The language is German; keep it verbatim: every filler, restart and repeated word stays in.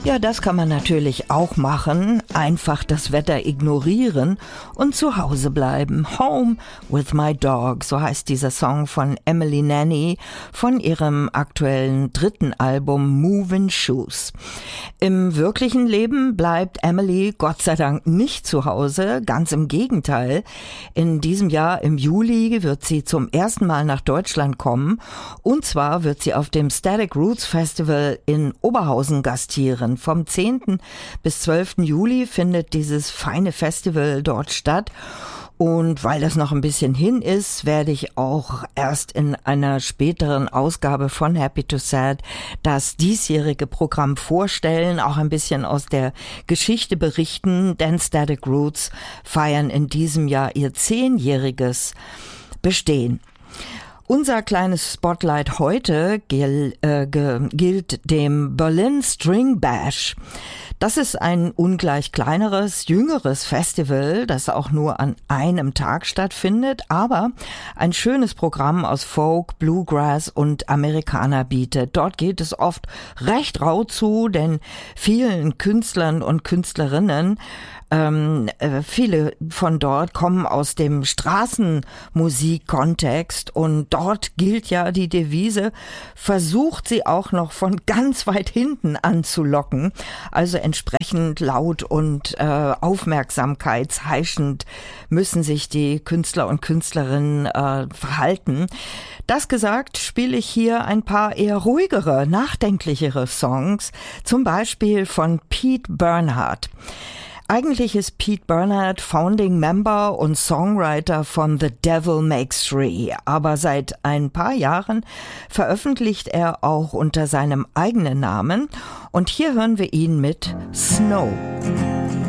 Ja, das kann man natürlich auch machen. Einfach das Wetter ignorieren und zu Hause bleiben. Home with my dog, so heißt dieser Song von Emily Nanny von ihrem aktuellen dritten Album Movin' Shoes. Im wirklichen Leben bleibt Emily Gott sei Dank nicht zu Hause, ganz im Gegenteil. In diesem Jahr im Juli wird sie zum ersten Mal nach Deutschland kommen, und zwar wird sie auf dem Static Roots Festival in Oberhausen gastieren. Vom zehnten bis zwölften Juli findet dieses feine Festival dort statt. Und weil das noch ein bisschen hin ist, werde ich auch erst in einer späteren Ausgabe von Happy to Sad das diesjährige Programm vorstellen, auch ein bisschen aus der Geschichte berichten, denn Static Roots feiern in diesem Jahr ihr zehnjähriges Bestehen. Unser kleines Spotlight heute gil, äh, ge, gilt dem Berlin String Bash. Das ist ein ungleich kleineres, jüngeres Festival, das auch nur an einem Tag stattfindet, aber ein schönes Programm aus Folk, Bluegrass und Amerikaner bietet. Dort geht es oft recht rau zu, denn vielen Künstlern und Künstlerinnen Ähm, äh, viele von dort kommen aus dem Straßenmusikkontext, und dort gilt ja die Devise, versucht sie auch noch von ganz weit hinten anzulocken, also entsprechend laut und äh, aufmerksamkeitsheischend müssen sich die Künstler und Künstlerinnen äh, verhalten. Das gesagt, spiele ich hier ein paar eher ruhigere, nachdenklichere Songs, zum Beispiel von Pete Bernhard. Eigentlich ist Pete Bernhard Founding Member und Songwriter von The Devil Makes Three, aber seit ein paar Jahren veröffentlicht er auch unter seinem eigenen Namen, und hier hören wir ihn mit Snow.